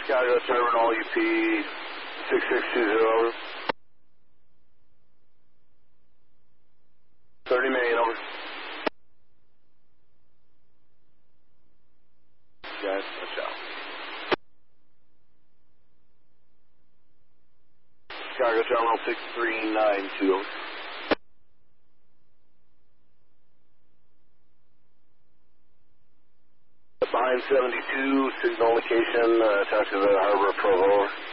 Chicago Terminal UP 6620 over. 30 million over. Guys, watch out. Chicago Terminal 6392 over. Behind 72, signal location, talk to the Harbor Provo over.